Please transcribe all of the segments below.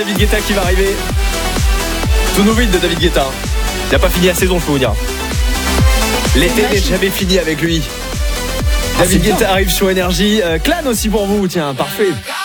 David Guetta qui va arriver. Tout nouveau de David Guetta. Il n'a pas fini la saison, je peux vous dire. L'été n'est jamais fini avec lui. David Guetta arrive sur Énergie. Clan aussi pour vous, tiens, parfait.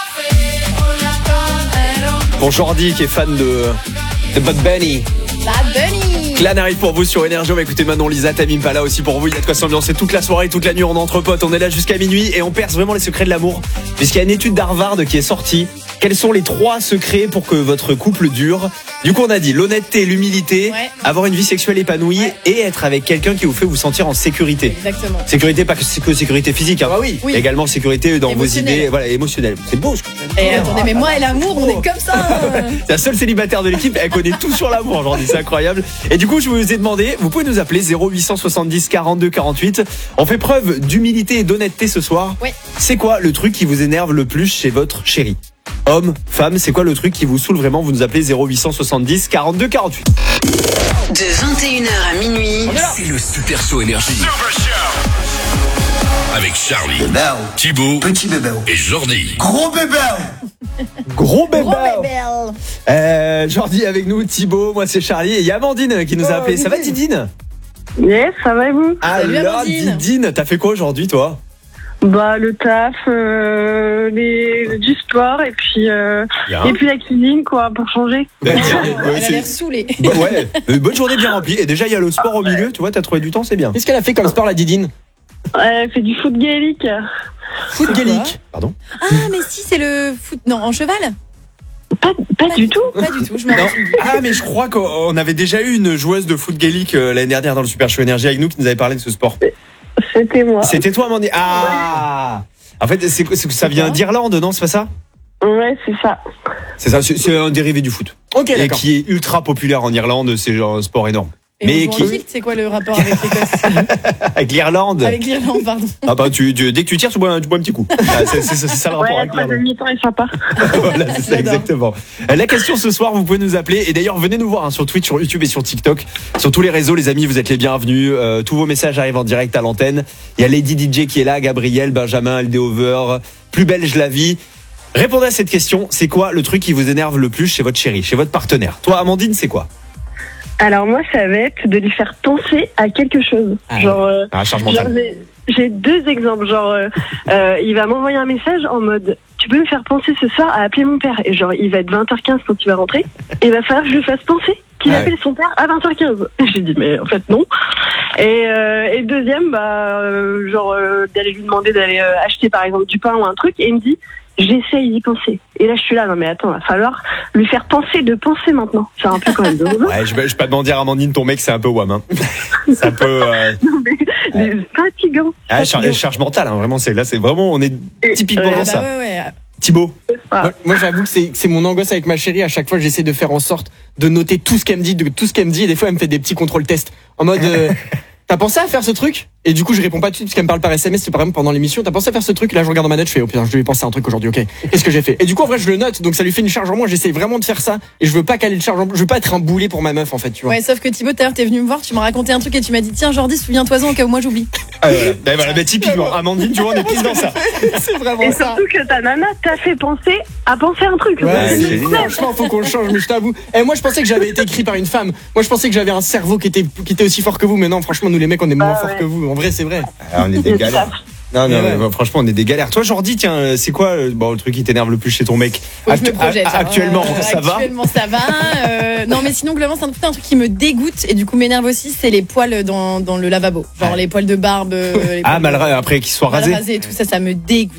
Pour Jordi qui est fan de Bad Bunny. Clan arrive pour vous sur Énergie. On va écouter Manon, Lisa, Tamim Pala aussi pour vous. Il y a de quoi s'ambiancer toute la soirée, toute la nuit. On est entre potes, on est là jusqu'à minuit et on perce vraiment les secrets de l'amour. Puisqu'il y a une étude d'Harvard qui est sortie. Quels sont les 3 secrets pour que votre couple dure? Du coup, on a dit l'honnêteté, l'humilité, avoir une vie sexuelle épanouie et être avec quelqu'un qui vous fait vous sentir en sécurité. Exactement. Sécurité, pas que sécurité physique, hein. Oui. Également sécurité dans vos idées, voilà, émotionnelle. C'est beau ce que tu Et attendez, mais moi et l'amour, on est comme ça. C'est la seule célibataire de l'équipe, elle connaît tout sur l'amour aujourd'hui, c'est incroyable. Et du coup, je vous ai demandé, vous pouvez nous appeler 0870 42 48. On fait preuve d'humilité et d'honnêteté ce soir. Oui. C'est quoi le truc qui vous énerve le plus chez votre chéri? Homme, femme, c'est quoi le truc qui vous saoule vraiment? Vous nous appelez 0870 42 48. De 21h à minuit, c'est le Super Show Énergie. Avec Charlie, Thibaut, petit bébé, et Jordi. gros bébé. Gros bébé. Jordi avec nous, Thibaut, moi c'est Charlie et il y a Amandine qui nous a appelé. Ça va Didine? Yes, ça va et vous? Salut, Alors Amandine. Didine, t'as fait quoi aujourd'hui toi? Bah le taf, du sport et puis la cuisine quoi pour changer. Elle a l'air saoulée. Ouais, bonne journée bien remplie. Et déjà il y a le sport au milieu, tu vois, t'as trouvé du temps, c'est bien. Qu'est-ce qu'elle a fait comme sport la Didine? Elle fait du foot gaélique. Foot gaélique. Pardon? Ah, mais si, c'est le foot. Non, en cheval? Pas du tout. Pas du tout, je m'en Non. souviens. Ah mais je crois qu'on avait déjà eu une joueuse de foot gaélique l'année dernière dans le Super Show Énergie avec nous qui nous avait parlé de ce sport. C'était moi. C'était toi Amandine? Ah. En fait ça vient d'Irlande, non? C'est pas ça? Ouais, c'est ça. C'est ça, c'est un dérivé du foot. Ok, Et d'accord. qui est ultra populaire en Irlande, c'est genre un sport énorme. Et Mais on joue qui en kilt, c'est quoi le rapport avec l'Écosse? avec l'Irlande. Avec l'Irlande, pardon. Ah bah dès que tu tires, tu bois un petit coup. Ah, c'est ça le rapport Ouais, avec la l'Irlande. demi-temps est sympa. Voilà, c'est ça J'adore. exactement. La question ce soir, vous pouvez nous appeler et d'ailleurs venez nous voir sur Twitch, sur YouTube et sur TikTok, sur tous les réseaux les amis, vous êtes les bienvenus. Tous vos messages arrivent en direct à l'antenne. Il y a Lady DJ qui est là, Gabriel, Benjamin, Aldehover, Plus belle je la vis. Répondez à cette question, c'est quoi le truc qui vous énerve le plus chez votre chéri, chez votre partenaire? Toi Amandine, c'est quoi? Alors moi, ça va être de lui faire penser à quelque chose. Charge mentale. J'ai 2 exemples. Il va m'envoyer un message en mode tu peux me faire penser ce soir à appeler mon père. Et il va être 20h15 quand il va rentrer. Et il va falloir que je lui fasse penser qu'il appelle son père à 20h15. J'ai dit mais en fait non. Et deuxième, d'aller lui demander d'aller acheter par exemple du pain ou un truc. Et il me dit j'essaye d'y penser. Et là, je suis là, non mais attends, il va falloir lui faire penser de penser maintenant. C'est un peu quand même drôle. Ouais, je vais pas te mentir Amandine, ton mec c'est un peu wham hein. C'est un peu Non mais fatigant. charge mentale hein, vraiment c'est vraiment on est typiquement dans ça. Ouais. Thibaut. Moi j'avoue que c'est mon angoisse avec ma chérie. À chaque fois, j'essaie de faire en sorte de noter tout ce qu'elle me dit, et des fois, elle me fait des petits contrôles tests en mode t'as pensé à faire ce truc? Et du coup, je réponds pas tout de suite parce qu'elle me parle par SMS. C'est par exemple pendant l'émission. T'as pensé à faire ce truc? Là, je regarde dans ma note, je fais oh putain, je devais penser à un truc aujourd'hui. Ok, qu'est-ce que j'ai fait? Et du coup, en vrai, je le note. Donc ça lui fait une charge en moins. J'essaie vraiment de faire ça. Et je veux pas caler de charge en moins. Je veux pas être un boulet pour ma meuf en fait, tu vois. Ouais, sauf que Thibaut, tout à l'heure, t'es venu me voir, tu m'as raconté un truc et tu m'as dit tiens, Jordi, souviens-toi-en au cas où moi j'oublie. Voilà, typiquement Amandine, tu vois, on est pile dans ça. C'est vraiment Et ça. surtout que ta nana t'a fait penser à penser un truc. Ouais, c'est génial. franchement, faut qu'on le change, mais je t'avoue. Moi, je pensais que j'avais été écrit par une femme. Moi, je pensais que j'avais un cerveau qui était aussi fort que vous, mais non, franchement, nous les mecs, on est moins forts que vous. En vrai, c'est vrai. On est des galères. Non, Ouais. mais franchement, on est des galères. Toi, Jordi, tiens, c'est quoi le truc qui t'énerve le plus chez ton mec? Faut que je me projette, hein. Actuellement, ça va? Actuellement, ça va. Non, mais sinon, globalement, c'est un truc qui me dégoûte et du coup m'énerve aussi, c'est les poils dans le lavabo. Genre les poils de barbe. Les poils mal après qu'il soit mal rasé. rasés et tout ça, ça me dégoûte.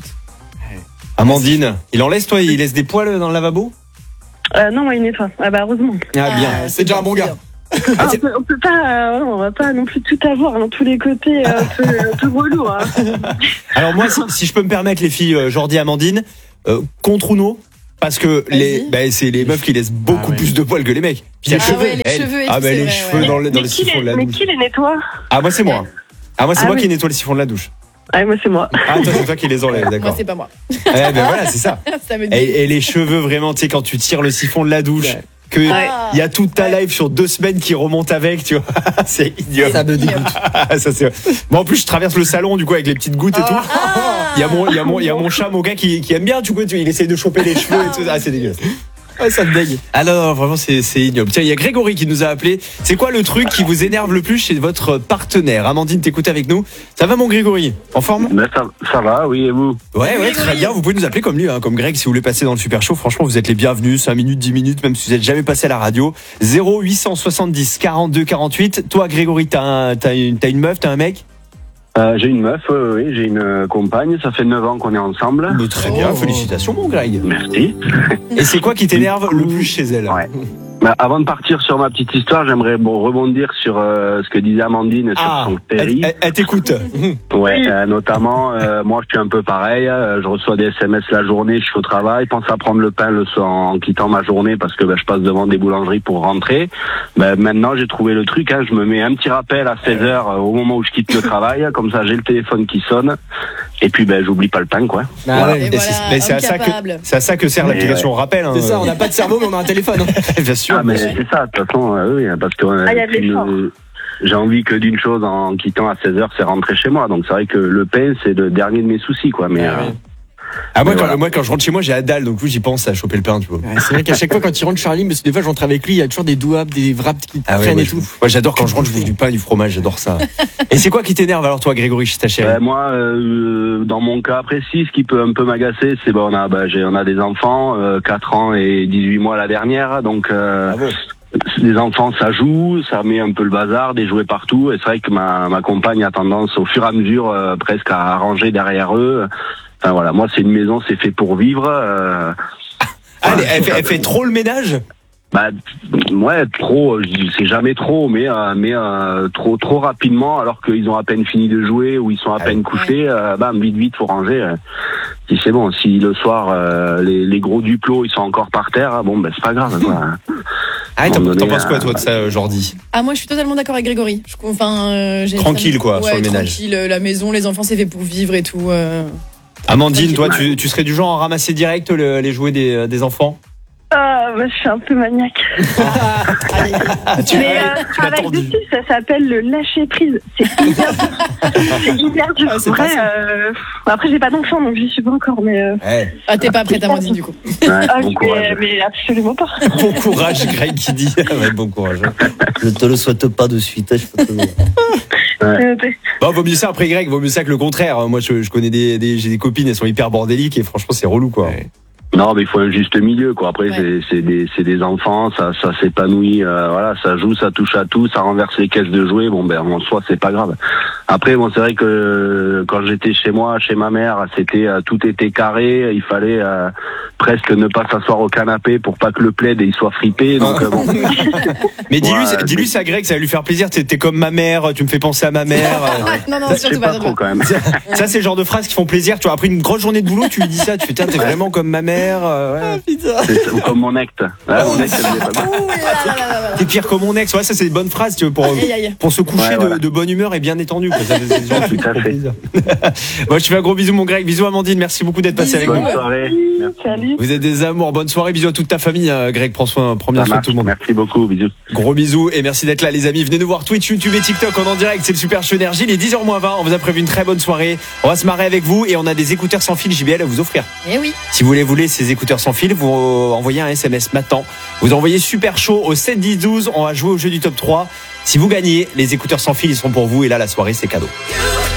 Amandine, il en laisse toi? Il laisse des poils dans le lavabo? Non, moi il nettoie. Ah bah heureusement. Ah bien. C'est déjà un bon gars. On peut pas, on va pas non plus tout avoir dans tous les côtés, un peu relou. Hein. Alors moi, si je peux me permettre, les filles, Jordi, Amandine, contre ou non? Parce que c'est les meufs qui laissent beaucoup plus de poils que les mecs. Puis les cheveux et tout, c'est les vrai, cheveux ouais. dans le siphon de la Mais douche. qui les nettoie? Ah moi c'est moi. Ah moi c'est moi oui. qui nettoie le siphon de la douche. Ah moi c'est moi. Ah toi c'est toi qui les enlèves, Moi, d'accord. c'est pas moi. Ben voilà, c'est ça. Ça me dégoûte. Et les cheveux vraiment, tu sais, quand tu tires le siphon de la douche, que il y a toute ta life sur 2 semaines qui remonte avec, tu vois. C'est idiot. Ça me dégoûte. Ça, c'est... Bon, en plus, je traverse le salon, du coup, avec les petites gouttes et tout. Il y a mon chat, mon gars, qui aime bien, tu vois, il essaye de choper les cheveux et tout. Ah, c'est dégueulasse. Ouais, ça te dégue. Ah non, vraiment, c'est ignoble. Tiens, il y a Grégory qui nous a appelé. C'est quoi le truc qui vous énerve le plus chez votre partenaire? Amandine, t'écoutes avec nous. Ça va, mon Grégory? En forme? Ben, ça va, oui, et vous? Ouais, très bien. Vous pouvez nous appeler comme lui, comme Greg, si vous voulez passer dans le Super Show. Franchement, vous êtes les bienvenus. 5 minutes, 10 minutes, même si vous n'êtes jamais passé à la radio. 0870 42 48. Toi, Grégory, t'as une meuf, t'as un mec? J'ai une meuf, oui, j'ai une compagne. Ça fait 9 ans qu'on est ensemble. Très bien, félicitations, mon Greg. Merci. Et c'est quoi qui t'énerve le plus chez elle? Ouais. Bah, avant de partir sur ma petite histoire, j'aimerais rebondir sur ce que disait Amandine sur son péri. Elle t'écoute. Ouais, notamment, moi je suis un peu pareil. Je reçois des SMS la journée, je suis au travail, pense à prendre le pain le soir en quittant ma journée parce que je passe devant des boulangeries pour rentrer. Maintenant j'ai trouvé le truc, je me mets un petit rappel à 16h au moment où je quitte le travail, comme ça j'ai le téléphone qui sonne. Et puis j'oublie pas le pain, quoi. Voilà. Et Mais c'est à ça que sert l'application rappel. C'est ça, on n'a pas de cerveau, mais on a un téléphone. Bien sûr. Ah, mais c'est ça, de toute façon, oui, parce que y a de l'effort. j'ai envie que d'une chose en quittant à 16h, c'est rentrer chez moi. Donc c'est vrai que le pain, c'est le dernier de mes soucis, quoi. Mais Moi, quand je rentre chez moi, j'ai la dalle, donc j'y pense à choper le pain, tu vois. Ouais, c'est vrai qu'à chaque fois, quand il rentre Charlie, parce que des fois, je rentre avec lui, il y a toujours des douables, des wraps qui traînent et tout. Moi, j'adore quand je rentre, je bouffe du pain, du fromage, j'adore ça. Et c'est quoi qui t'énerve alors, toi, Grégory, chez ta chérie? moi, dans mon cas précis, ce qui peut un peu m'agacer, c'est on a des enfants, 4 ans et 18 mois la dernière, donc les enfants, ça joue, ça met un peu le bazar, des jouets partout, et c'est vrai que ma compagne a tendance, au fur et à mesure, presque à ranger derrière eux. Enfin voilà, moi c'est une maison, c'est fait pour vivre. Elle fait trop le ménage? Ouais, trop, c'est jamais trop, mais trop rapidement, alors qu'ils ont à peine fini de jouer ou ils sont à peine couchés, vite, faut ranger. Si c'est bon, si le soir les gros duplos ils sont encore par terre, c'est pas grave, quoi. T'en penses quoi, toi, de ça, Jordi? Moi, je suis totalement d'accord avec Grégory. Tranquille, quoi, sur le ménage. Tranquille, la maison, les enfants, c'est fait pour vivre et tout. Amandine, toi, tu serais du genre à ramasser direct les jouets des enfants? Je suis un peu maniaque. Mais travail dessus, ça s'appelle le lâcher prise. C'est hyper dur. Vrai, après, j'ai pas d'enfant, donc j'y suis pas encore. Mais t'es pas prête, Amandine, du coup. Bon courage. Mais absolument pas. Bon courage, Greg qui dit. Bon courage. Je te le souhaite pas de suite. Je peux te le dire. Vaut mieux ça après, Greg, vaut mieux ça que le contraire. Moi, je connais j'ai des copines, elles sont hyper bordéliques et franchement, c'est relou, quoi. Ouais. Non, mais il faut un juste milieu, quoi. Après, c'est des enfants, ça s'épanouit, ça joue, ça touche à tout, ça renverse les caisses de jouets. En soi, c'est pas grave. Après, c'est vrai que quand j'étais chez moi, chez ma mère, tout était carré. Il fallait presque ne pas s'asseoir au canapé pour pas que le plaid il soit fripé. Donc Mais dis-lui ça, Greg, ça va lui faire plaisir. T'es comme ma mère, tu me fais penser à ma mère. Non, surtout pas trop, quand même. Ça, c'est le genre de phrases qui font plaisir. Tu vois, après une grosse journée de boulot, tu lui dis ça, tu fais, t'es vraiment comme ma mère. Ou comme mon ex. Mon ex, T'es pire que mon ex. Ouais, ça c'est une bonne phrase, tu vois, pour se coucher de bonne humeur et bien détendu. Quoi. Ça, tout à fait. Moi, je te fais un gros bisou, mon Greg. Bisous, Amandine. Merci beaucoup d'être passé avec nous. Bonne soirée. Salut. Vous êtes des amours. Bonne soirée. Bisous à toute ta famille, Greg. Prends bien soin de tout le monde. Merci beaucoup. Bisous. Gros bisous et merci d'être là, les amis. Venez nous voir Twitch, YouTube et TikTok en direct. C'est le Super Show Énergie. Il est 10h-20. On vous a prévu une très bonne soirée. On va se marrer avec vous et on a des écouteurs sans fil JBL à vous offrir. Eh oui. Si vous voulez ces écouteurs sans fil, vous envoyez un SMS maintenant. Vous envoyez Super Show au 7 10 12. On va jouer au jeu du top 3. Si vous gagnez, les écouteurs sans fil, ils seront pour vous. Et là, la soirée, c'est cadeau.